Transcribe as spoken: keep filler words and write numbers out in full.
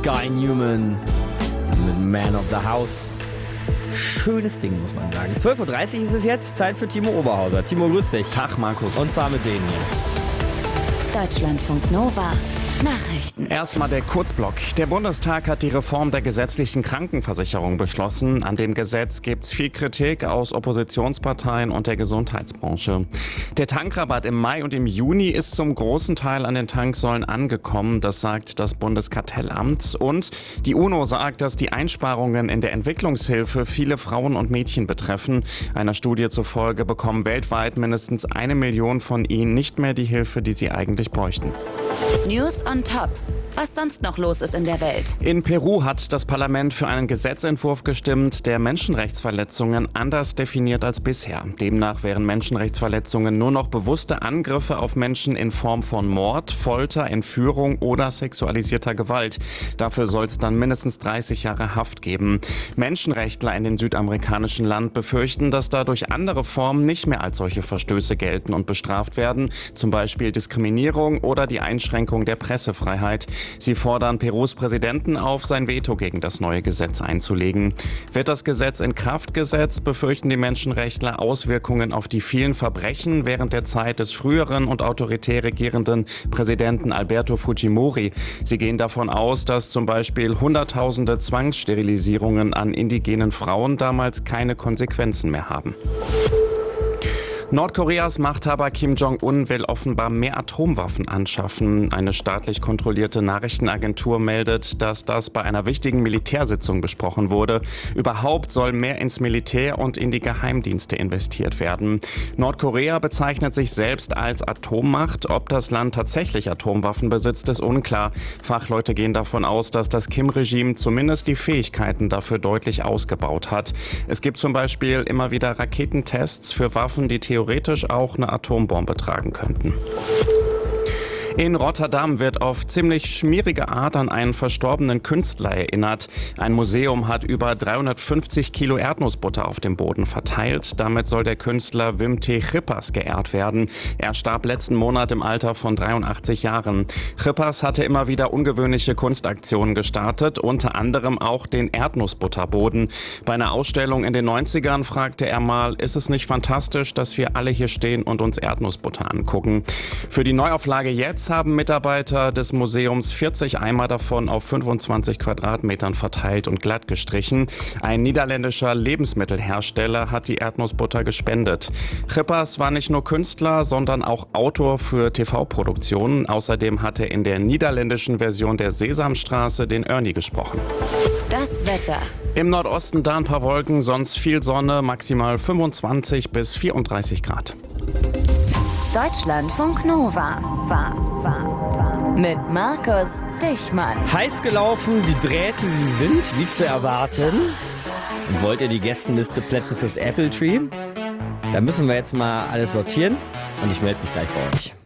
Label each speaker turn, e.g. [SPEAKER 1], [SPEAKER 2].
[SPEAKER 1] Guy Newman mit Man of the House. Schönes Ding, muss man sagen. zwölf Uhr dreißig ist es jetzt, Zeit für Timo Oberhauser. Timo, grüß dich.
[SPEAKER 2] Tag, Markus.
[SPEAKER 1] Und zwar mit denen hier.
[SPEAKER 3] Deutschlandfunk Nova. Nachrichten.
[SPEAKER 2] Erstmal der Kurzblock. Der Bundestag hat die Reform der gesetzlichen Krankenversicherung beschlossen. An dem Gesetz gibt es viel Kritik aus Oppositionsparteien und der Gesundheitsbranche. Der Tankrabatt im Mai und im Juni ist zum großen Teil an den Tanksäulen angekommen. Das sagt das Bundeskartellamt. Und die UNO sagt, dass die Einsparungen in der Entwicklungshilfe viele Frauen und Mädchen betreffen. Einer Studie zufolge bekommen weltweit mindestens eine Million von ihnen nicht mehr die Hilfe, die sie eigentlich bräuchten.
[SPEAKER 3] News on top. Was sonst noch los ist in der Welt.
[SPEAKER 2] In Peru hat das Parlament für einen Gesetzentwurf gestimmt, der Menschenrechtsverletzungen anders definiert als bisher. Demnach wären Menschenrechtsverletzungen nur noch bewusste Angriffe auf Menschen in Form von Mord, Folter, Entführung oder sexualisierter Gewalt. Dafür soll es dann mindestens dreißig Jahre Haft geben. Menschenrechtler in dem südamerikanischen Land befürchten, dass dadurch andere Formen nicht mehr als solche Verstöße gelten und bestraft werden, zum Beispiel Diskriminierung oder die Einschränkung der Pressefreiheit. Sie fordern Perus Präsidenten auf, sein Veto gegen das neue Gesetz einzulegen. Wird das Gesetz in Kraft gesetzt, befürchten die Menschenrechtler Auswirkungen auf die vielen Verbrechen während der Zeit des früheren und autoritär regierenden Präsidenten Alberto Fujimori. Sie gehen davon aus, dass zum Beispiel Hunderttausende Zwangssterilisierungen an indigenen Frauen damals keine Konsequenzen mehr haben. Nordkoreas Machthaber Kim Jong-un will offenbar mehr Atomwaffen anschaffen. Eine staatlich kontrollierte Nachrichtenagentur meldet, dass das bei einer wichtigen Militärsitzung besprochen wurde. Überhaupt soll mehr ins Militär und in die Geheimdienste investiert werden. Nordkorea bezeichnet sich selbst als Atommacht. Ob das Land tatsächlich Atomwaffen besitzt, ist unklar. Fachleute gehen davon aus, dass das Kim-Regime zumindest die Fähigkeiten dafür deutlich ausgebaut hat. Es gibt zum Beispiel immer wieder Raketentests für Waffen, die theoretisch auch eine Atombombe tragen könnten. In Rotterdam wird auf ziemlich schmierige Art an einen verstorbenen Künstler erinnert. Ein Museum hat über dreihundertfünfzig Kilo Erdnussbutter auf dem Boden verteilt. Damit soll der Künstler Wim T. Schippers geehrt werden. Er starb letzten Monat im Alter von dreiundachtzig Jahren. Schippers hatte immer wieder ungewöhnliche Kunstaktionen gestartet, unter anderem auch den Erdnussbutterboden. Bei einer Ausstellung in den neunzigern fragte er mal, ist es nicht fantastisch, dass wir alle hier stehen und uns Erdnussbutter angucken? Für die Neuauflage jetzt haben Mitarbeiter des Museums vierzig Eimer davon auf fünfundzwanzig Quadratmetern verteilt und glatt gestrichen. Ein niederländischer Lebensmittelhersteller hat die Erdnussbutter gespendet. Schippers war nicht nur Künstler, sondern auch Autor für T V-Produktionen. Außerdem hat er in der niederländischen Version der Sesamstraße den Ernie gesprochen.
[SPEAKER 3] Das Wetter.
[SPEAKER 2] Im Nordosten da ein paar Wolken, sonst viel Sonne, maximal fünfundzwanzig bis vierunddreißig Grad.
[SPEAKER 3] Deutschlandfunk Nova. Mit Markus Dichmann.
[SPEAKER 1] Heiß gelaufen, die Drähte, sie sind, wie zu erwarten. Und wollt ihr die Gästenliste Plätze fürs Apple Tree? Da müssen wir jetzt mal alles sortieren und ich melde mich gleich bei euch.